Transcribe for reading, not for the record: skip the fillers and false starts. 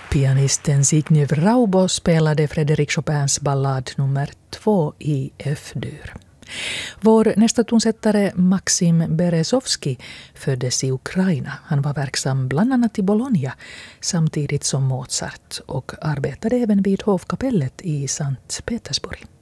Pianisten Zbigniew Raubo spelade Frédéric Chopins ballad nummer 2 i F-dur. Vår nästa tonsättare Maxim Berezovsky föddes i Ukraina. Han var verksam bland annat i Bologna samtidigt som Mozart och arbetade även vid hovkapellet i Sankt Petersburg.